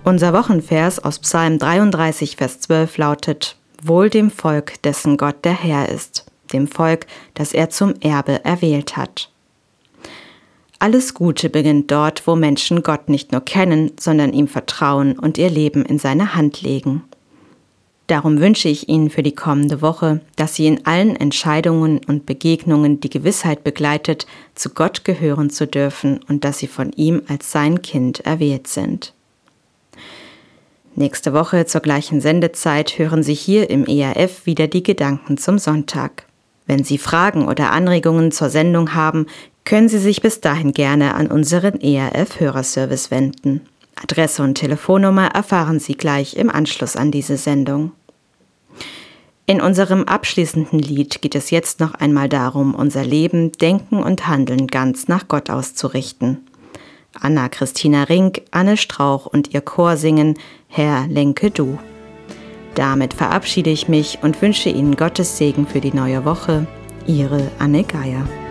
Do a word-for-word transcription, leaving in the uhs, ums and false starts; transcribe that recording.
Unser Wochenvers aus Psalm dreiunddreißig, Vers zwölf lautet: Wohl dem Volk, dessen Gott der Herr ist, dem Volk, das er zum Erbe erwählt hat. Alles Gute beginnt dort, wo Menschen Gott nicht nur kennen, sondern ihm vertrauen und ihr Leben in seine Hand legen. Darum wünsche ich Ihnen für die kommende Woche, dass Sie in allen Entscheidungen und Begegnungen die Gewissheit begleitet, zu Gott gehören zu dürfen und dass Sie von ihm als sein Kind erwählt sind. Nächste Woche zur gleichen Sendezeit hören Sie hier im E R F wieder die Gedanken zum Sonntag. Wenn Sie Fragen oder Anregungen zur Sendung haben, können Sie sich bis dahin gerne an unseren E R F-Hörerservice wenden. Adresse und Telefonnummer erfahren Sie gleich im Anschluss an diese Sendung. In unserem abschließenden Lied geht es jetzt noch einmal darum, unser Leben, Denken und Handeln ganz nach Gott auszurichten. Anna-Christina Rink, Anne Strauch und ihr Chor singen »Herr, lenke du«. Damit verabschiede ich mich und wünsche Ihnen Gottes Segen für die neue Woche. Ihre Anne Geier.